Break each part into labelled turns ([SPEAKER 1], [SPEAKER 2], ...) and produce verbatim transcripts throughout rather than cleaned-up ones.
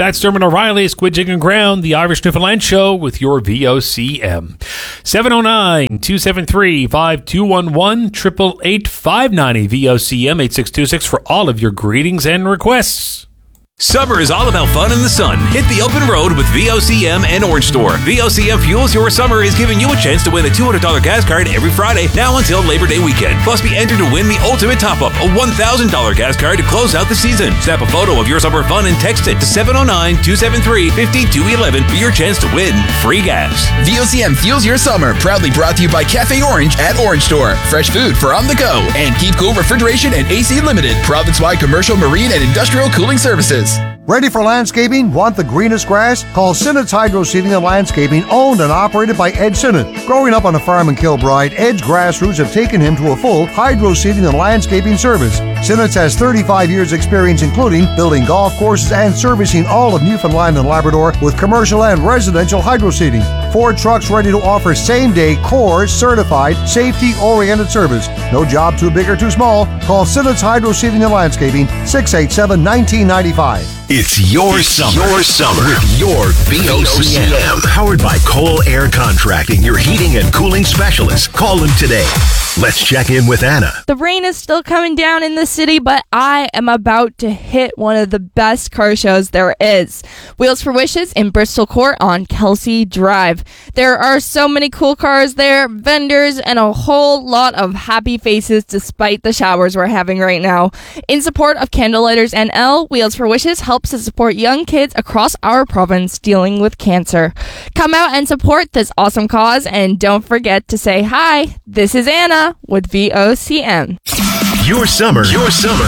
[SPEAKER 1] That's Dermot O'Reilly, Squid Jig and Ground, the Irish Newfoundland Show with your V O C M. seven oh nine, two seven three, five two one one, eight eight eight, five nine zero V O C M, eight six two six for all of your greetings and requests.
[SPEAKER 2] Summer is all about fun in the sun. Hit the open road with V O C M and Orange Store. V O C M Fuels Your Summer is giving you a chance to win a two hundred dollars gas card every Friday, now until Labor Day weekend. Plus, be entered to win the ultimate top-up, a one thousand dollars gas card to close out the season. Snap a photo of your summer fun and text it to seven oh nine, two seven three, five two one one for your chance to win free gas.
[SPEAKER 3] V O C M Fuels Your Summer, proudly brought to you by Cafe Orange at Orange Store. Fresh food for on the go. And Keep Cool Refrigeration and A C Limited, province-wide commercial, marine, and industrial cooling services.
[SPEAKER 4] Ready for landscaping? Want the greenest grass? Call Sinnott's Hydro Seeding and Landscaping, owned and operated by Ed Sinnott. Growing up on a farm in Kilbride, Ed's grass roots have taken him to a full hydro seeding and landscaping service. Sinnott's has thirty-five years experience, including building golf courses and servicing all of Newfoundland and Labrador with commercial and residential hydro seeding. Four trucks ready to offer same-day, core certified, safety-oriented service. No job too big or too small. Call Sinnott's Hydro Seeding and Landscaping, six eight seven, one nine nine five.
[SPEAKER 5] It's your
[SPEAKER 6] it's
[SPEAKER 5] summer.
[SPEAKER 6] Your summer
[SPEAKER 5] With your V O C M. Powered by Cole Air Contracting, your heating and cooling specialist. Call them today. Let's check in with Anna.
[SPEAKER 7] The rain is still coming down in the city, but I am about to hit one of the best car shows there is. Wheels for Wishes in Bristol Court on Kelsey Drive. There are so many cool cars there, vendors, and a whole lot of happy faces despite the showers we're having right now. In support of Candlelighters N L, Wheels for Wishes helps to support young kids across our province dealing with cancer. Come out and support this awesome cause, and don't forget to say hi. This is Anna with V O C M.
[SPEAKER 5] Your summer. Your summer.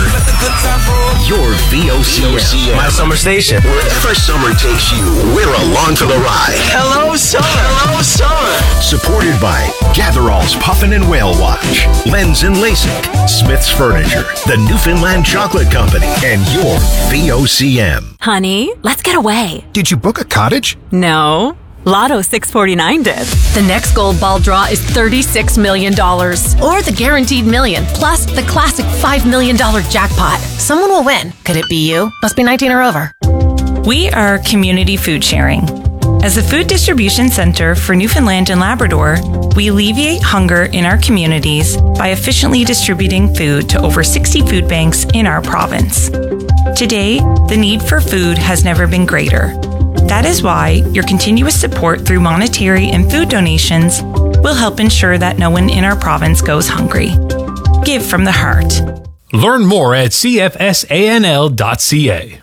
[SPEAKER 5] Your V O C M.
[SPEAKER 6] My summer station.
[SPEAKER 5] Wherever summer takes you, we're along for the ride.
[SPEAKER 6] Hello, summer. Hello, summer.
[SPEAKER 5] Supported by Gatherall's Puffin and Whale Watch, Lens and LASIK, Smith's Furniture, the Newfoundland Chocolate Company, and your V O C M.
[SPEAKER 8] Honey, let's get away.
[SPEAKER 5] Did you book a cottage?
[SPEAKER 8] No. Lotto six forty-nine did.
[SPEAKER 9] The next gold ball draw is thirty-six million dollars. Or the guaranteed million, plus the classic five million dollars jackpot. Someone will win. Could it be you? Must be nineteen or over.
[SPEAKER 10] We are Community Food Sharing. As a food distribution center for Newfoundland and Labrador, we alleviate hunger in our communities by efficiently distributing food to over sixty food banks in our province. Today, the need for food has never been greater. That is why your continuous support through monetary and food donations will help ensure that no one in our province goes hungry. Give from the heart.
[SPEAKER 1] Learn more at c f s a n l dot c a.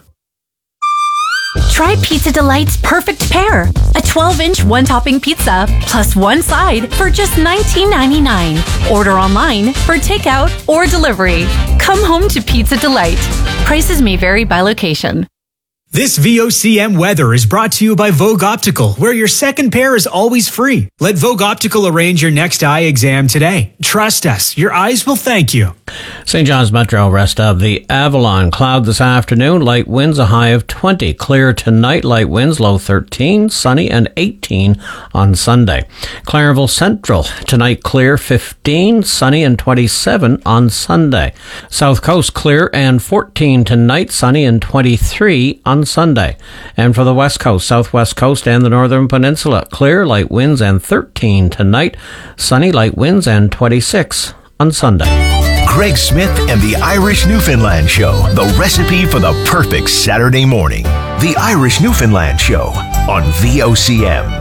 [SPEAKER 9] Try Pizza Delight's Perfect Pair. A twelve-inch one-topping pizza plus one side for just nineteen ninety-nine. Order online for takeout or delivery. Come home to Pizza Delight. Prices may vary by location.
[SPEAKER 11] This V O C M weather is brought to you by Vogue Optical, where your second pair is always free. Let Vogue Optical arrange your next eye exam today. Trust us, your eyes will thank you.
[SPEAKER 12] Saint John's Metro, rest of the Avalon. Cloud this afternoon, light winds, a high of twenty. Clear tonight, light winds, low thirteen. Sunny and eighteen on Sunday. Clarenville Central, tonight clear fifteen. Sunny and twenty-seven on Sunday. South Coast, clear and fourteen tonight. Sunny and twenty-three on Sunday. And for the West Coast, Southwest Coast, and the Northern Peninsula, clear, light winds, and thirteen tonight. Sunny, light winds, and twenty-six on Sunday.
[SPEAKER 5] Greg Smith and the Irish Newfoundland Show, the recipe for the perfect Saturday morning. The Irish Newfoundland Show on V O C M.